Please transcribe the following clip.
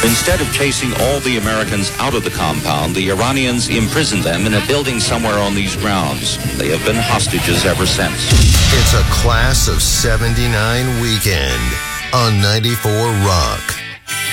Instead of chasing all the Americans out of the compound, the Iranians imprisoned them in a building somewhere on these grounds. They have been hostages ever since. It's a Class of 79 weekend on 94 Rock.